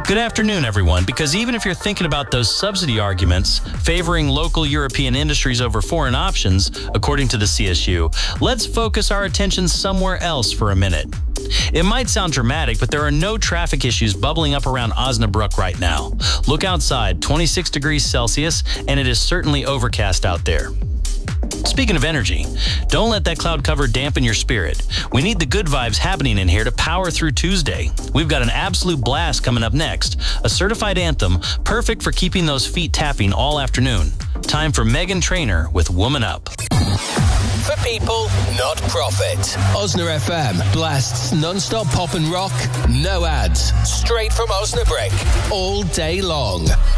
Good afternoon, everyone, because even if you're thinking about those subsidy arguments favoring local European industries over foreign options, according to the CSU, let's focus our attention somewhere else for a minute. It might sound dramatic, but there are no traffic issues bubbling up around Osnabrück right now. Look outside, 26 degrees Celsius, and it is certainly overcast out there. Speaking of energy, don't let that cloud cover dampen your spirit. We need the good vibes happening in here to power through Tuesday. We've got an absolute blast coming up next, a certified anthem perfect for keeping those feet tapping all afternoon. Time for Meghan Trainor with Woman Up. For people, not profit. Osna FM blasts non-stop pop and rock, no ads, straight from Osnabrück, all day long.